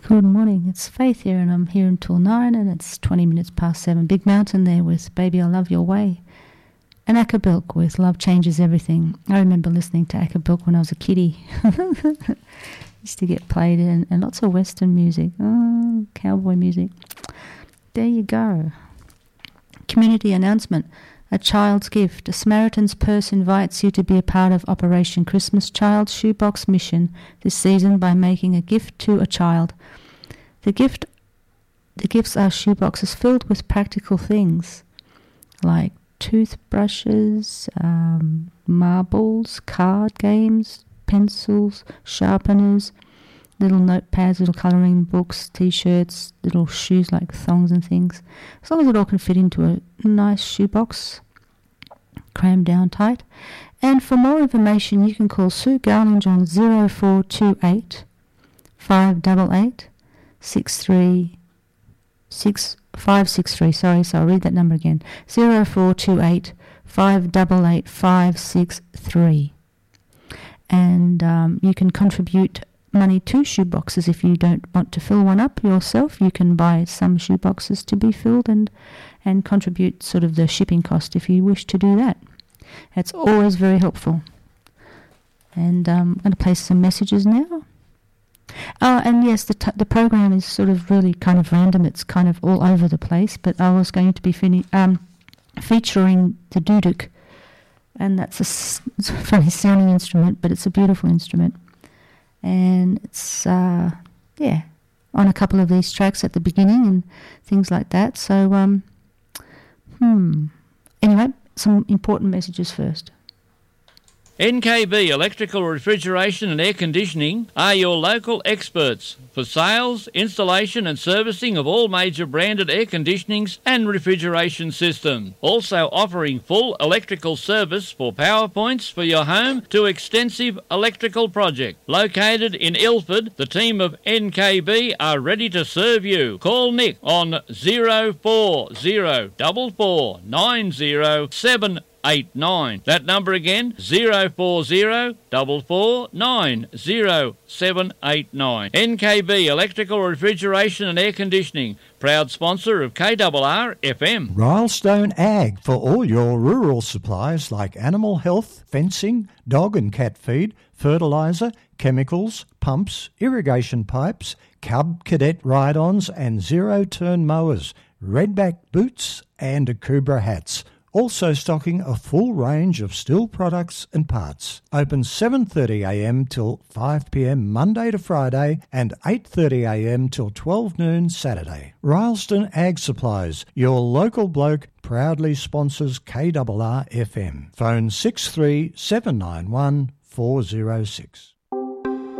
Good morning, it's Faith here, and I'm here until 9, and it's 20 minutes past 7. Big Mountain there with Baby I Love Your Way. And Acapulco with Love Changes Everything. I remember listening to Acapulco when I was a kiddie. Used to get played in, and lots of Western music. Oh, cowboy music. There you go. Community announcement. A child's gift. A Samaritan's Purse invites you to be a part of Operation Christmas Child Shoebox Mission this season by making a gift to a child. The gifts are shoeboxes filled with practical things like toothbrushes, marbles, card games, pencils, sharpeners, little notepads, little colouring books, T-shirts, little shoes like thongs and things. As long as it all can fit into a nice shoebox, crammed down tight. And for more information, you can call Sue Garland on 0428 588 563. Sorry, so I'll read that number again. 0428 588 563. And you can contribute money to shoeboxes if you don't want to fill one up yourself. You can buy some shoeboxes to be filled and contribute sort of the shipping cost if you wish to do that. It's always very helpful. And I'm going to play some messages now. And yes, the program is sort of really kind of random. It's kind of all over the place, but I was going to be featuring the duduk, and it's a funny sounding instrument, but it's a beautiful instrument. And it's, on a couple of these tracks at the beginning and things like that. So, anyway, some important messages first. NKB Electrical Refrigeration and Air Conditioning are your local experts for sales, installation and servicing of all major branded air conditionings and refrigeration systems. Also offering full electrical service for power points for your home to extensive electrical project. Located in Ilford, the team of NKB are ready to serve you. Call Nick on 0404490789. That number again, 0404490789. NKB Electrical Refrigeration and Air Conditioning, proud sponsor of KRR FM. Rylestone Ag for all your rural supplies like animal health, fencing, dog and cat feed, fertiliser, chemicals, pumps, irrigation pipes, Cub Cadet ride-ons and zero-turn mowers, redback boots and Akubra hats. Also stocking a full range of steel products and parts. Open 7:30am till 5pm Monday to Friday and 8:30am till 12 noon Saturday. Rylestone Ag Supplies, your local bloke, proudly sponsors KRR FM. Phone 63791 406.